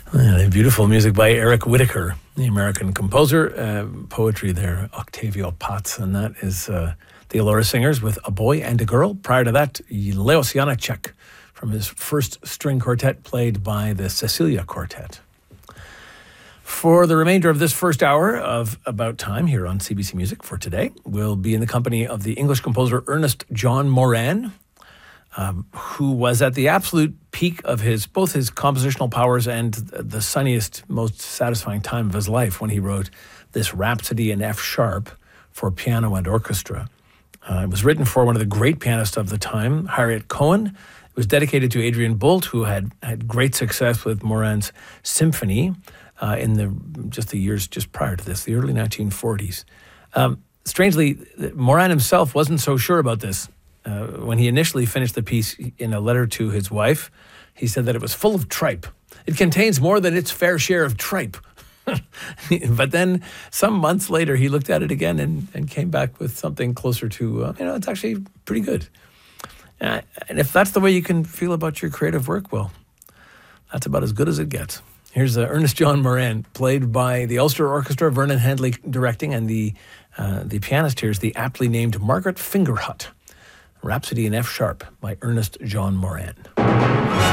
And beautiful music by Eric Whitacre, the American composer. Poetry there, Octavio Paz, and that is the Elora Singers with A Boy and a Girl. Prior to that, Leos Janáček from his first string quartet, played by the Cecilia Quartet. For the remainder of this first hour of About Time here on CBC Music for today, we'll be in the company of the English composer Ernest John Moran, who was at the absolute peak of both his compositional powers and the sunniest, most satisfying time of his life when he wrote this Rhapsody in F sharp for piano and orchestra. It was written for one of the great pianists of the time, Harriet Cohen. It was dedicated to Adrian Boult, who had great success with Moran's symphony in the years just prior to this, the early 1940s. Strangely, Moran himself wasn't so sure about this. When he initially finished the piece in a letter to his wife, he said that it was full of tripe. It contains more than its fair share of tripe. But then some months later, he looked at it again and came back with something closer to, it's actually pretty good. And if that's the way you can feel about your creative work, well, that's about as good as it gets. Here's Ernest John Moran, played by the Ulster Orchestra, Vernon Handley directing, and the pianist here is the aptly named Margaret Fingerhut. Rhapsody in F sharp by Ernest John Moran.